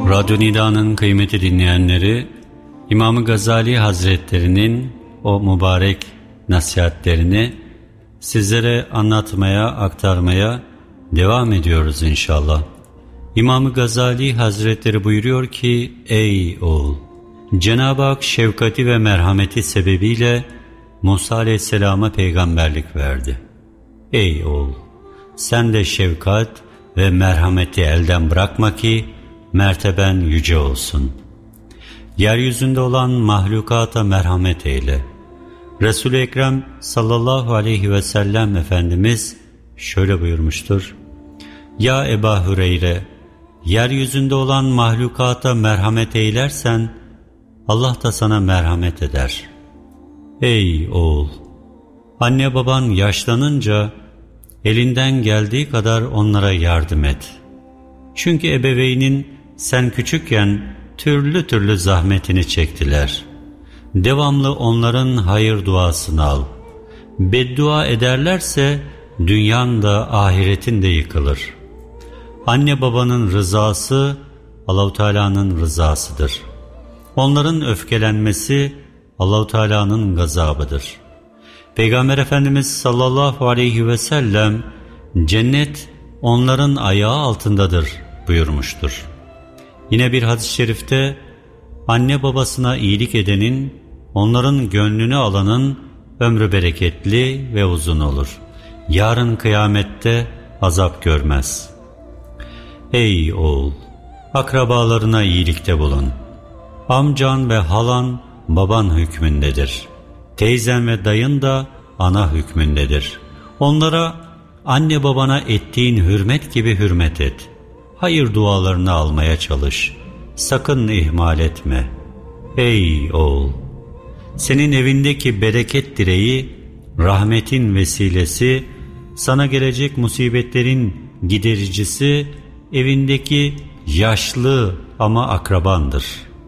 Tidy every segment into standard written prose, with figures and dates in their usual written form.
Radyo Nida'nın kıymetli dinleyenleri, İmam-ı Gazali Hazretleri'nin o mübarek nasihatlerini sizlere anlatmaya, aktarmaya devam ediyoruz inşallah. İmam-ı Gazali Hazretleri buyuruyor ki, ey oğul! Cenab-ı Hak şefkati ve merhameti sebebiyle Musa Aleyhisselam'a peygamberlik verdi. Ey oğul! Sen de şefkat ve merhameti elden bırakma ki merteben yüce olsun. Yeryüzünde olan mahlukata merhamet eyle. Resul-i Ekrem sallallahu aleyhi ve sellem Efendimiz şöyle buyurmuştur. Ya Ebu Hüreyre, yeryüzünde olan mahlukata merhamet eylersen Allah da sana merhamet eder. Ey oğul! Anne baban yaşlanınca elinden geldiği kadar onlara yardım et. Çünkü ebeveynin sen küçükken türlü türlü zahmetini çektiler. Devamlı onların hayır duasını al. Beddua ederlerse dünyan da ahiretin de yıkılır. Anne babanın rızası Allah-u Teala'nın rızasıdır. Onların öfkelenmesi Allah-u Teala'nın gazabıdır. Peygamber Efendimiz sallallahu aleyhi ve sellem cennet onların ayağı altındadır buyurmuştur. Yine bir hadis-i şerifte anne babasına iyilik edenin, onların gönlünü alanın ömrü bereketli ve uzun olur. Yarın kıyamette azap görmez. Ey oğul! Akrabalarına iyilikte bulun. Amcan ve halan baban hükmündedir. Teyzen ve dayın da ana hükmündedir. Onlara anne babana ettiğin hürmet gibi hürmet et. Hayır dualarını almaya çalış. Sakın ihmal etme. Ey oğul! Senin evindeki bereket direği, rahmetin vesilesi, sana gelecek musibetlerin gidericisi, evindeki yaşlı ama akrabandır.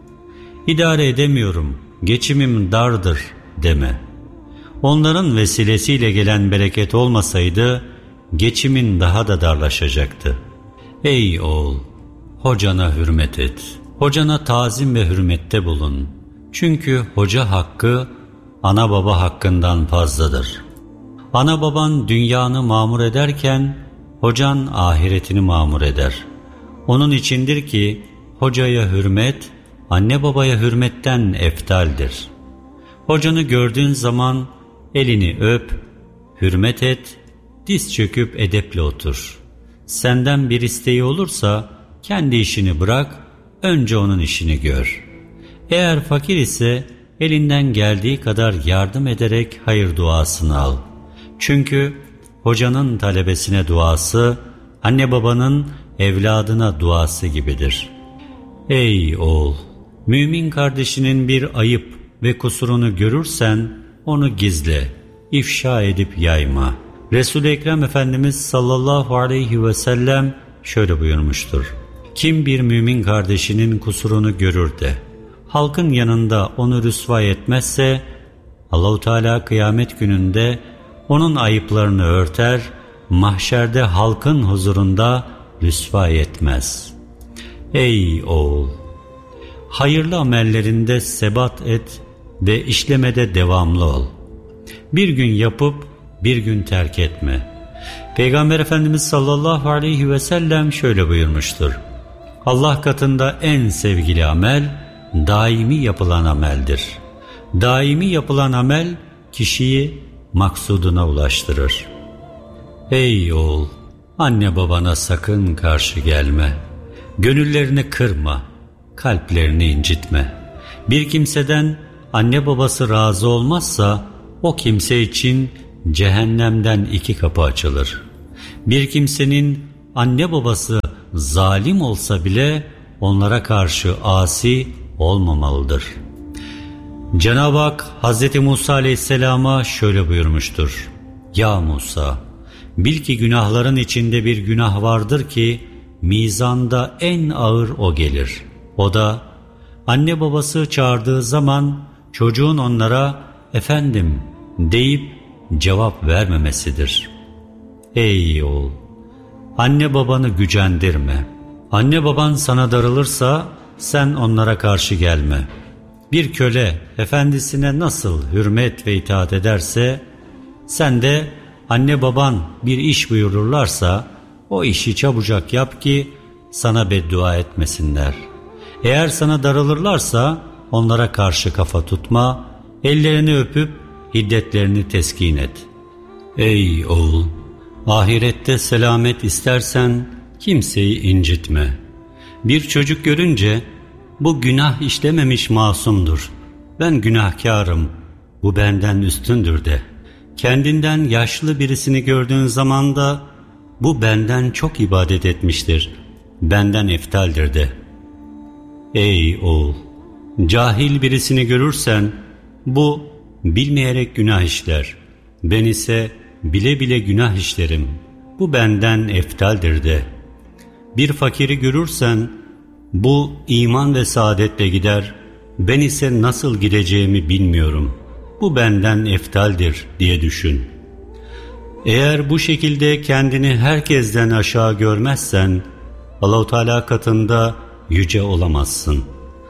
İdare edemiyorum, geçimim dardır deme. Onların vesilesiyle gelen bereket olmasaydı, geçimin daha da darlaşacaktı. Ey oğul! Hocana hürmet et. Hocana tazim ve hürmette bulun. Çünkü hoca hakkı ana baba hakkından fazladır. Ana baban dünyanı mamur ederken hocan ahiretini mamur eder. Onun içindir ki hocaya hürmet anne babaya hürmetten eftaldir. Hocanı gördüğün zaman elini öp, hürmet et, diz çöküp edeple otur. Senden bir isteği olursa kendi işini bırak, önce onun işini gör. Eğer fakir ise elinden geldiği kadar yardım ederek hayır duasını al. Çünkü hocanın talebesine duası, anne babanın evladına duası gibidir. Ey oğul! Mümin kardeşinin bir ayıp ve kusurunu görürsen onu gizle, ifşa edip yayma. Resul-i Ekrem Efendimiz sallallahu aleyhi ve sellem şöyle buyurmuştur. Kim bir mümin kardeşinin kusurunu görür de halkın yanında onu rüsva etmezse Allah-u Teala kıyamet gününde onun ayıplarını örter, mahşerde halkın huzurunda rüsva etmez. Ey oğul! Hayırlı amellerinde sebat et ve işlemede devamlı ol. Bir gün yapıp bir gün terk etme. Peygamber Efendimiz sallallahu aleyhi ve sellem şöyle buyurmuştur. Allah katında en sevgili amel daimi yapılan ameldir. Daimi yapılan amel kişiyi maksuduna ulaştırır. Ey oğul! Anne babana sakın karşı gelme. Gönüllerini kırma, kalplerini incitme. Bir kimseden anne babası razı olmazsa o kimse için cehennemden 2 kapı açılır. Bir kimsenin anne babası zalim olsa bile onlara karşı asi olmamalıdır. Cenab-ı Hak Hz. Musa Aleyhisselam'a şöyle buyurmuştur. Ya Musa! Bil ki günahların içinde bir günah vardır ki mizanda en ağır o gelir. O da anne babası çağırdığı zaman çocuğun onlara efendim deyip cevap vermemesidir. Ey oğul! Anne babanı gücendirme. Anne baban sana darılırsa sen onlara karşı gelme. Bir köle efendisine nasıl hürmet ve itaat ederse, sen de anne baban bir iş buyururlarsa o işi çabucak yap ki sana beddua etmesinler. Eğer sana darılırlarsa onlara karşı kafa tutma, ellerini öpüp hiddetlerini teskin et. Ey oğul! Ahirette selamet istersen kimseyi incitme. Bir çocuk görünce bu günah işlememiş masumdur, ben günahkarım, bu benden üstündür de. Kendinden yaşlı birisini gördüğün zaman da bu benden çok ibadet etmiştir, benden eftaldir de. Ey oğul! Cahil birisini görürsen bu bilmeyerek günah işler, ben ise bile bile günah işlerim, bu benden eftaldir de. Bir fakiri görürsen bu iman ve saadetle gider, ben ise nasıl gideceğimi bilmiyorum, bu benden eftaldir diye düşün. Eğer bu şekilde kendini herkesten aşağı görmezsen Allah-u Teala katında yüce olamazsın.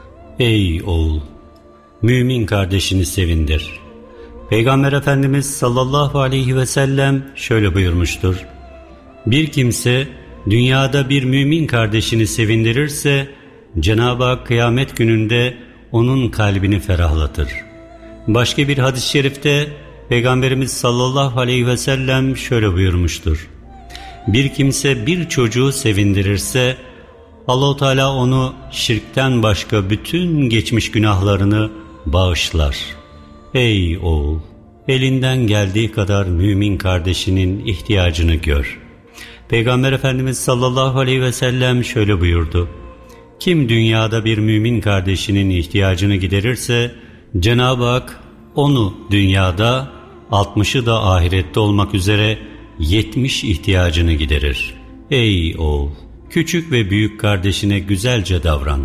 Ey oğul! Mümin kardeşini sevindir. Peygamber Efendimiz sallallahu aleyhi ve sellem şöyle buyurmuştur: bir kimse dünyada bir mümin kardeşini sevindirirse Cenab-ı Hak kıyamet gününde onun kalbini ferahlatır. Başka bir hadis-i şerifte Peygamberimiz sallallahu aleyhi ve sellem şöyle buyurmuştur: bir kimse bir çocuğu sevindirirse Allah-u Teala onu şirkten başka bütün geçmiş günahlarını bağışlar. Ey oğul! Elinden geldiği kadar mümin kardeşinin ihtiyacını gör. Peygamber Efendimiz sallallahu aleyhi ve sellem şöyle buyurdu: kim dünyada bir mümin kardeşinin ihtiyacını giderirse Cenab-ı Hak onu dünyada, 60'ı da ahirette olmak üzere 70 ihtiyacını giderir. Ey oğul! Küçük ve büyük kardeşine güzelce davran.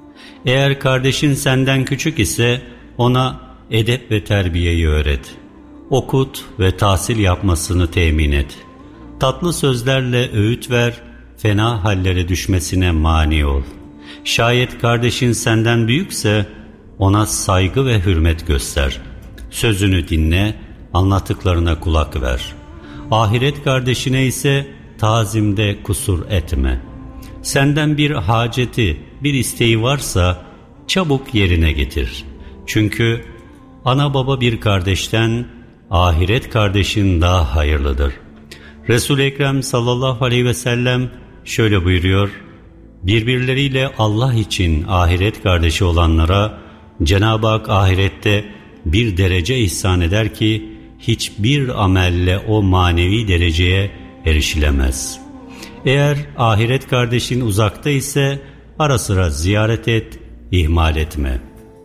Eğer kardeşin senden küçük ise ona edep ve terbiyeyi öğret. Okut ve tahsil yapmasını temin et. Tatlı sözlerle öğüt ver, fena hallere düşmesine mani ol. Şayet kardeşin senden büyükse ona saygı ve hürmet göster. Sözünü dinle, anlattıklarına kulak ver. Ahiret kardeşine ise tazimde kusur etme. Senden bir haceti, bir isteği varsa çabuk yerine getir. Çünkü ana baba bir kardeşten ahiret kardeşin daha hayırlıdır. Resul-i Ekrem sallallahu aleyhi ve sellem şöyle buyuruyor: birbirleriyle Allah için ahiret kardeşi olanlara Cenab-ı Hak ahirette bir derece ihsan eder ki hiçbir amelle o manevi dereceye erişilemez. Eğer ahiret kardeşin uzakta ise ara sıra ziyaret et, ihmal etme.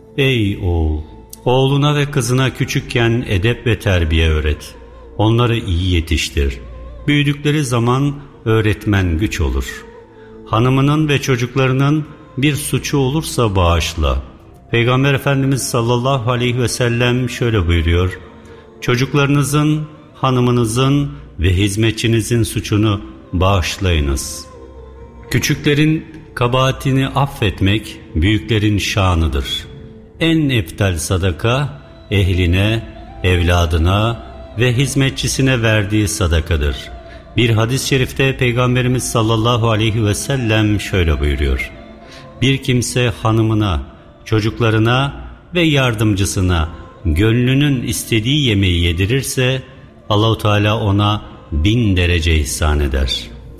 Ey oğul! Oğluna ve kızına küçükken edep ve terbiye öğret. Onları iyi yetiştir. Büyüdükleri zaman öğretmen güç olur. Hanımının ve çocuklarının bir suçu olursa bağışla. Peygamber Efendimiz sallallahu aleyhi ve sellem şöyle buyuruyor: çocuklarınızın, hanımınızın ve hizmetçinizin suçunu bağışlayınız. Küçüklerin kabahatini affetmek büyüklerin şanıdır. En eftal sadaka ehline, evladına ve hizmetçisine verdiği sadakadır. Bir hadis-i şerifte Peygamberimiz sallallahu aleyhi ve sellem şöyle buyuruyor: bir kimse hanımına, çocuklarına ve yardımcısına gönlünün istediği yemeği yedirirse Allah-u Teala ona 1000 derece ihsan eder.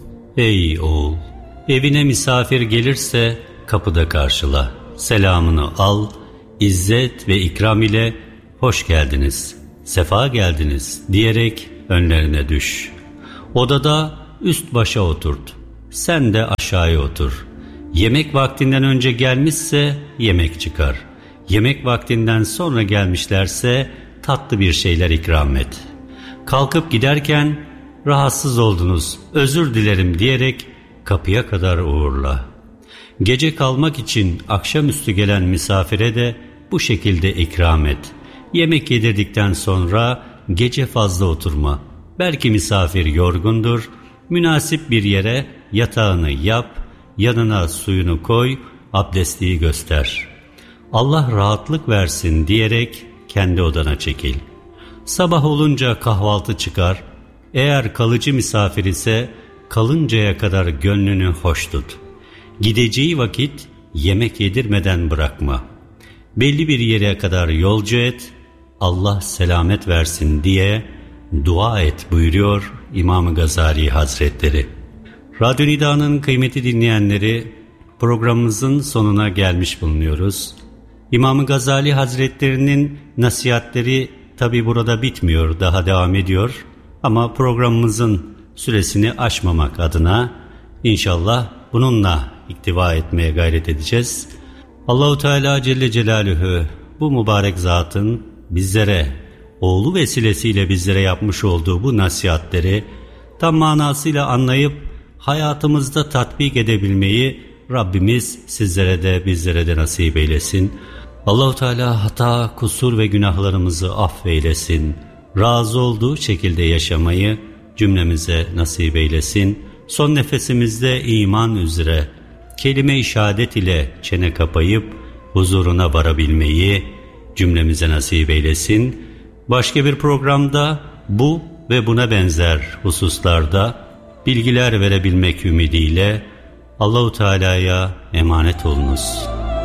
Ey oğul! Evine misafir gelirse kapıda karşıla, selamını al, izzet ve ikram ile hoş geldiniz, sefa geldiniz diyerek önlerine düş. Odada üst başa oturt, sen de aşağıya otur. Yemek vaktinden önce gelmişse yemek çıkar. Yemek vaktinden sonra gelmişlerse tatlı bir şeyler ikram et. Kalkıp giderken rahatsız oldunuz, özür dilerim diyerek kapıya kadar uğurla. Gece kalmak için akşamüstü gelen misafire de bu şekilde ikram et. Yemek yedirdikten sonra gece fazla oturma. Belki misafir yorgundur, münasip bir yere yatağını yap, yanına suyunu koy, abdestliği göster. Allah rahatlık versin diyerek kendi odana çekil. Sabah olunca kahvaltı çıkar, eğer kalıcı misafir ise kalıncaya kadar gönlünü hoş tut. Gideceği vakit yemek yedirmeden bırakma. Belli bir yere kadar yolcu et, Allah selamet versin diye dua et buyuruyor İmam-ı Gazali Hazretleri. Radyo Nida'nın kıymetli dinleyenleri, programımızın sonuna gelmiş bulunuyoruz. İmam-ı Gazali Hazretleri'nin nasihatleri tabi burada bitmiyor, daha devam ediyor. Ama programımızın süresini aşmamak adına inşallah bununla iktiva etmeye gayret edeceğiz. Allahu Teala Celle Celaluhu bu mübarek zatın bizlere, oğlu vesilesiyle bizlere yapmış olduğu bu nasihatleri tam manasıyla anlayıp hayatımızda tatbik edebilmeyi Rabbimiz sizlere de bizlere de nasip eylesin. Allahu Teala hata, kusur ve günahlarımızı affeylesin. Razı olduğu şekilde yaşamayı cümlemize nasip eylesin. Son nefesimizde iman üzere kelime-i şehadet ile çene kapayıp huzuruna varabilmeyi cümlemize nasip eylesin. Başka bir programda bu ve buna benzer hususlarda bilgiler verebilmek ümidiyle Allahu Teala'ya emanet olunuz.